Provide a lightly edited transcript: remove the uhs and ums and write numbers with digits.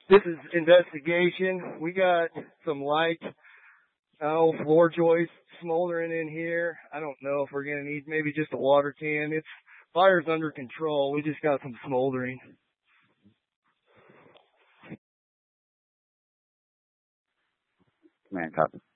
This is investigation. We got some light, floor joists smoldering in here. I don't know if we're going to need maybe just a water can. Fire's under control. We just got some smoldering. Command, copy.